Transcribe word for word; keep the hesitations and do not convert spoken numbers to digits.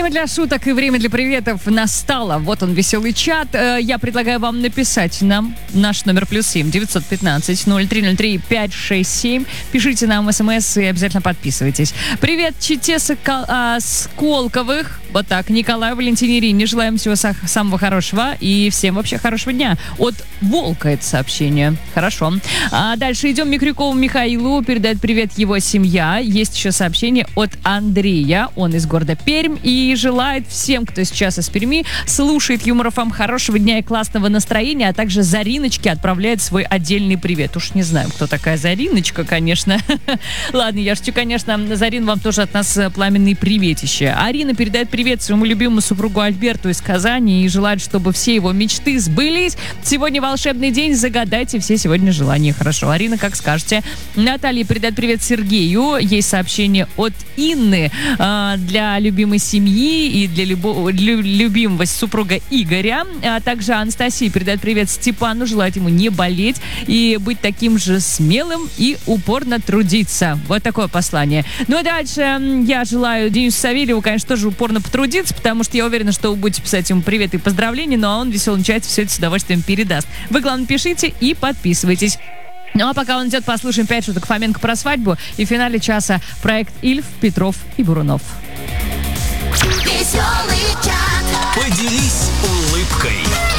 Время для шуток и время для приветов настало. Вот он, веселый чат. Я предлагаю вам написать нам наш номер плюс семь девятьсот пятнадцать ноль три ноль три пять шесть семь. Пишите нам смс и обязательно подписывайтесь. Привет, чите Сокол... а, Сколковых. Вот так, Николаю, Валентине, Ирине. Желаем всего самого хорошего и всем вообще хорошего дня. От Волка это сообщение. Хорошо. А дальше идем. Микрюкову Михаилу. Передает привет его семья. Есть еще сообщение от Андрея. Он из города Пермь и желает всем, кто сейчас из Перми, слушает Юмор ФМ, хорошего дня и классного настроения, а также Зариночке отправляет свой отдельный привет. Уж не знаю, кто такая Зариночка, конечно. Ладно, я шучу, конечно. Зарин, вам тоже от нас пламенные приветища. Арина передает привет своему любимому супругу Альберту из Казани и желает, чтобы все его мечты сбылись. Сегодня волшебный день, загадайте все сегодня желания. Хорошо, Арина, как скажете. Наталья передает привет Сергею. Есть сообщение от Инны э, для любимой семьи и для любого, лю, любимого супруга Игоря. А также Анастасия передает привет Степану. Желает ему не болеть и быть таким же смелым и упорно трудиться. Вот такое послание. Ну а дальше я желаю Денису Савельеву, конечно, тоже упорно потрудиться, потому что я уверена, что вы будете писать ему привет и поздравления, ну а он веселым чате все это с удовольствием передаст. Вы, главное, пишите и подписывайтесь. Ну а пока он идет, послушаем пять шуток Фоменко про свадьбу и в финале часа проект Ильф, Петров и Бурунов. Веселый чат. Поделись улыбкой.